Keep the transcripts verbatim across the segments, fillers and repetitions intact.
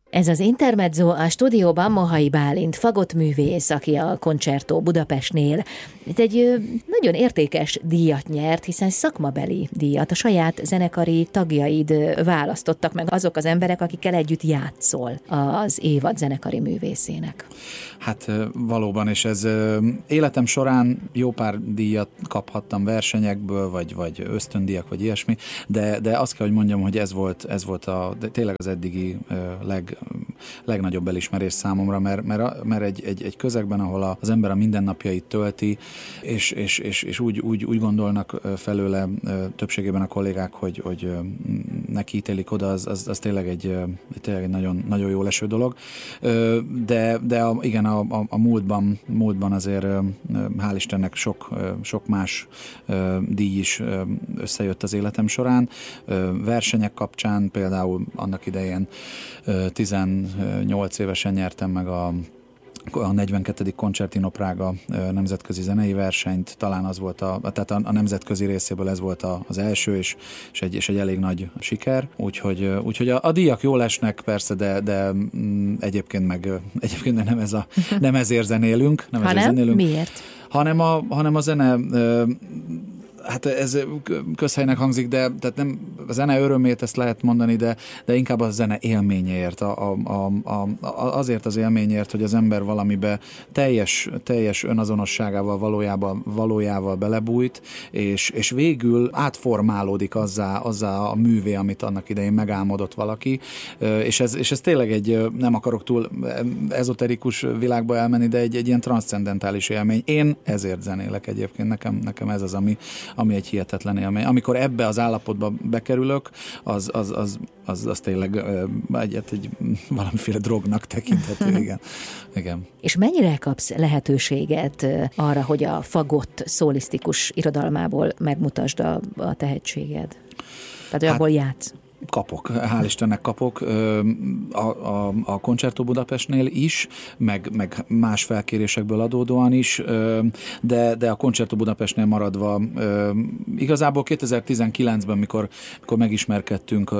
Ez az Intermezzo, a stúdióban Mohai Bálint, fagottművész, aki a Concerto Budapestnél itt egy nagyon értékes díjat nyert, hiszen szakmabeli díjat, a saját zenekari tagjaid választottak meg, azok az emberek, akikkel együtt játszol az évad zenekari művészének. Hát valóban, és ez életem során jó pár díjat kaphattam versenyekből, vagy, vagy ösztöndíjak, vagy ilyesmi, de, de azt kell, hogy mondjam, hogy ez volt, ez volt a, tényleg az eddigi leg, legnagyobb elismerés számomra, mert, mert, mert egy, egy, egy közegben, ahol az ember a mindennapjait tölti, és, és, és, és úgy, úgy, úgy gondolnak felőle többségében a kollégák, hogy, hogy neki ítélik oda, az, az, az tényleg egy, tényleg egy nagyon, nagyon jó leső dolog. De, de a, igen, a, a, a múltban, múltban azért hál' Istennek sok, sok más díj is összejött az életem során. Versenyek kapcsán például annak idején tizennyolc évesen nyertem meg a a negyvenkettedik Concertino Praga nemzetközi zenei versenyt, talán az volt a, tehát a, a nemzetközi részéből ez volt a, az első, és, és, egy, és egy elég nagy siker. Úgyhogy, úgyhogy a, a díjak jól esnek persze, de, de mm, egyébként meg egyébként nem, ez a, nem ezért zenélünk. Nem hanem ezért zenélünk, miért? Hanem a, hanem a zene... Hát ez közhelynek hangzik, de tehát nem a zene örömét ezt lehet mondani, de, de inkább a zene élményért, a, a, a, a, azért az élményért, hogy az ember valamibe teljes, teljes önazonosságával, valójában, valójával belebújt, és, és végül átformálódik azzá, azzá a művé, amit annak idején megálmodott valaki, és ez, és ez tényleg egy, nem akarok túl ezoterikus világba elmenni, de egy, egy ilyen transzcendentális élmény. Én ezért zenélek egyébként, nekem, nekem ez az, ami ami egy hihetetlen élmény. Amikor ebbe az állapotba bekerülök, az, az, az, az, az tényleg egyet egy valamiféle drognak tekinthető, igen. igen. És mennyire kapsz lehetőséget arra, hogy a fagott szólisztikus irodalmából megmutasd a, a tehetséged? Tehát, hogy abból játsz? Kapok, hál' Istennek kapok a, a, a Concerto Budapestnél is, meg, meg más felkérésekből adódóan is, de, de a Concerto Budapestnél maradva igazából kétezer-tizenkilencben, mikor, mikor megismerkedtünk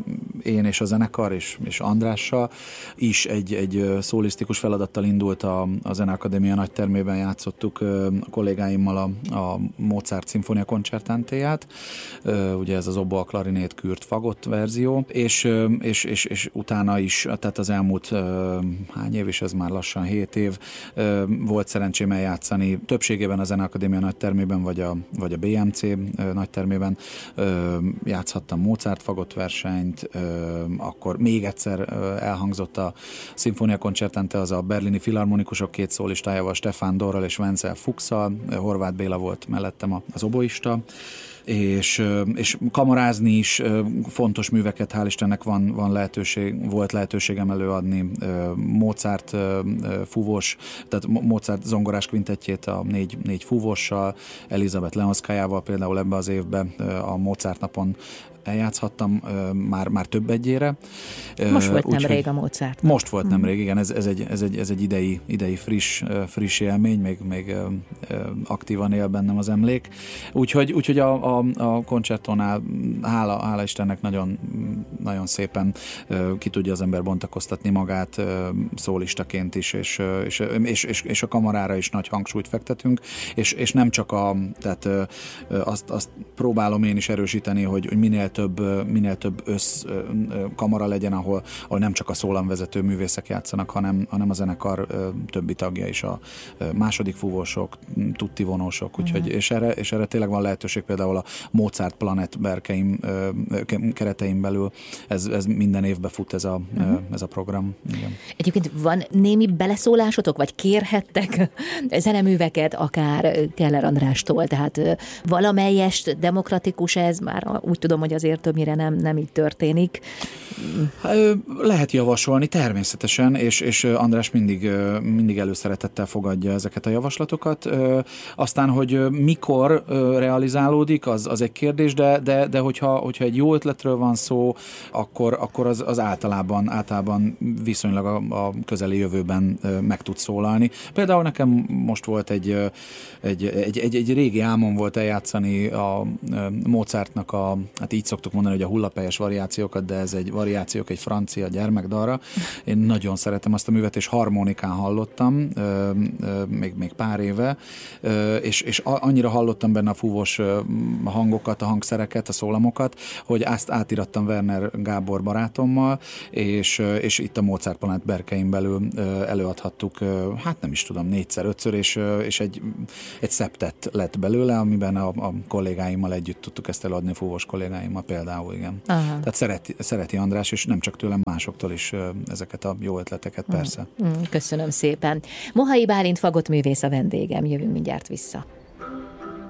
én és a zenekar, és, és Andrással is egy, egy szólisztikus feladattal indult a, a Zeneakadémia nagytermében, játszottuk a kollégáimmal a, a Mozart Sinfonia Concertantéját, ugye ez az oboe, klarinét, kürt, fagott verzió, és, és, és, és utána is, tehát az elmúlt hány év, és ez már lassan hét év, volt szerencsém eljátszani többségében a Zeneakadémia nagytermében, vagy a, vagy a bé em cé nagytermében, játszhattam Mozart fagott versenyt, akkor még egyszer elhangzott a Sinfonia Concertante, az a berlini filharmonikusok két szólistájával, Stefan Dorral és Wenzel Fuchsszal, Horváth Béla volt mellettem az oboista, és, és kamarázni is fontos műveket, hál' Istennek van, van lehetőség, volt lehetőségem előadni. Mozart fúvós, tehát Mozart zongorás kvintettjét a négy, négy fúvóssal, Elizabeth Leonszkájával például ebbe az évben a Mozart napon eljátszhattam már, már több egyére. Most volt Úgy, nemrég a Mozart. Most volt nemrég, igen, ez, ez, egy, ez, egy, ez egy idei, idei friss, friss élmény, még, még aktívan él bennem az emlék. Úgyhogy, úgyhogy a, a, a koncertónál hála, hála Istennek nagyon, nagyon szépen ki tudja az ember bontakoztatni magát szólistaként is, és, és, és, és, és a kamarára is nagy hangsúlyt fektetünk, és, és nem csak a, tehát azt, azt próbálom én is erősíteni, hogy, hogy minél több, minél több össz kamara legyen, ahol, ahol nem csak a szólamvezető művészek játszanak, hanem, hanem a zenekar többi tagja is, a második fúvósok, tutti vonósok, úgyhogy, mm. és, erre, és erre tényleg van lehetőség, például a Mozart Planet berkeim, kereteim belül, ez, ez minden évben fut ez a, mm. ez a program. Igen. Egyébként van némi beleszólásotok, vagy kérhettek zeneműveket, akár Keller Andrástól, tehát valamelyest demokratikus ez, már úgy tudom, hogy azért többnyire nem, nem így történik. Lehet javasolni, természetesen, és, és András mindig, mindig előszeretettel fogadja ezeket a javaslatokat. Aztán, hogy mikor realizálódik, az, az egy kérdés, de, de, de hogyha, hogyha egy jó ötletről van szó, akkor, akkor az, az általában, általában viszonylag a, a közeli jövőben meg tud szólalni. Például nekem most volt egy, egy, egy, egy, egy régi álmom volt eljátszani a Mozartnak a, hát így szoktuk mondani, hogy a hullapelyes variációkat, de ez egy variációk egy francia gyermekdalra. Én nagyon szeretem azt a művet, és harmonikán hallottam, még, még pár éve, és, és annyira hallottam benne a fúvós hangokat, a hangszereket, a szólamokat, hogy azt átirattam Werner Gábor barátommal, és, és itt a Mozart Palánát berkein belül előadhattuk, hát nem is tudom, négyszer, ötször, és, és egy, egy szeptet lett belőle, amiben a, a kollégáimmal együtt tudtuk ezt előadni, a fúvós kollégáimmal például, igen. Aha. Tehát szereti, szereti András, és nem csak tőlem, másoktól is ezeket a jó ötleteket, persze. Köszönöm szépen. Mohai Bálint fagottművész a vendégem, jövünk mindjárt vissza.